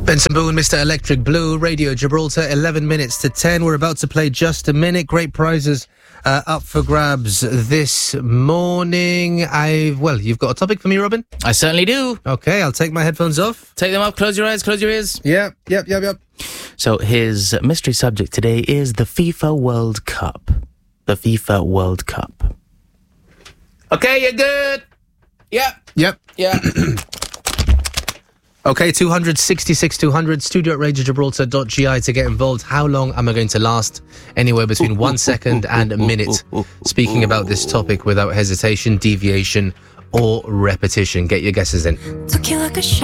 Benson Boone, Mr. Electric Blue, Radio Gibraltar, 11 minutes to 10. We're about to play Just a Minute. Great prizes up for grabs this morning. You've got a topic for me, Robin? I certainly do. Okay, I'll take my headphones off. Take them off, close your eyes, close your ears. Yep. So his mystery subject today is the FIFA World Cup. The FIFA World Cup. Okay, you're good. Yep. Yeah. Okay, 266 200, studio at radiogibraltar.gi to get involved. How long am I going to last? Anywhere between 1 second and a minute. Speaking about this topic without hesitation, deviation, or repetition. Get your guesses in. Took you like a shot.